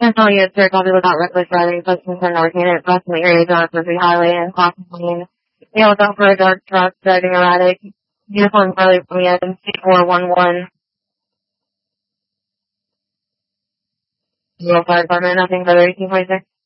National Youth Fair copy without reckless driving, such concern located across the area of Murphy Highway and Caution Lane. Look out for a dark truck driving erratic. Uniform Charlie from the C411. Fire Department, nothing further, 1846.